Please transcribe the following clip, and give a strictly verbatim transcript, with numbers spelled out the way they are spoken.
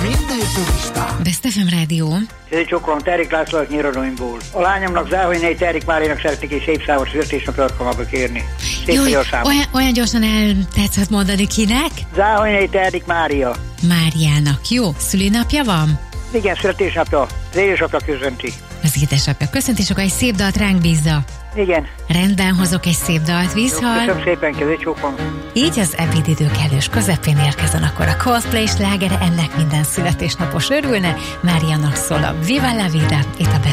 Minden turista. Best ef em Rádió. Szép csokolom, Terik László Nyíradóimból. A lányomnak, Záhonyi Terik Márinak szeretnék egy szép számos születésnapja alkalmába kérni. Szép Jó, olyan, olyan gyorsan el tetszett mondani kinek? Záhonyi Terik Mária. Máriának, jó? Szülinapja van? Igen, születésnapja. Az édesapja köszönti. Az édesapja köszönti, és akkor egy szép dalt ránk bízza. Igen. Rendben, hozok egy szép dalt, vízhal. Köszönöm szépen, kezét csókolom. Így az ebédidő kellős közepén érkezzen akkor a Coldplay slágere, ennek minden születésnapos örülne. Máriának szól a Viva la Vida, itt a Best